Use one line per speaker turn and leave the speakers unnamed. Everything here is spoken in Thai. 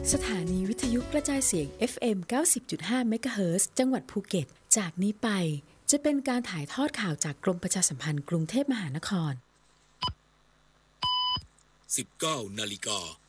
สถานีวิทยุกระจายเสียง FM 90.5 เมกะเฮิรตซ์จังหวัดภูเก็ตจากนี้ไปจะเป็นการถ่ายทอดข่าวจากกรมประชาสัมพันธ์กรุงเทพมหานคร
19:00 น